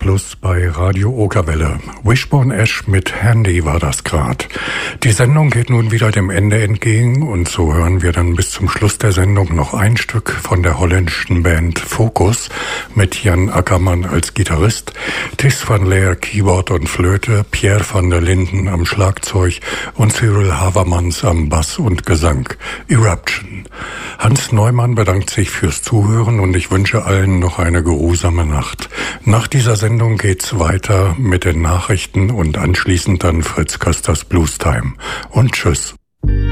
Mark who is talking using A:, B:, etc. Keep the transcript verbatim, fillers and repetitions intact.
A: Plus bei Radio Okerwelle. Wishbone Ash mit Handy war das grad. Die Sendung geht nun wieder dem Ende entgegen und so hören wir dann bis zum Schluss der Sendung noch ein Stück von der holländischen Band Focus mit Jan Ackermann als Gitarrist, Tis van Leer Keyboard und Flöte, Pierre van der Linden am Schlagzeug und Cyril Havermans am Bass und Gesang. Eruption. Hans Neumann bedankt sich fürs Zuhören und ich wünsche allen noch eine geruhsame Nacht. Nach dieser Sendung geht's weiter mit den Nachrichten und anschließend dann Fritz Kösters Blues Time. Und tschüss.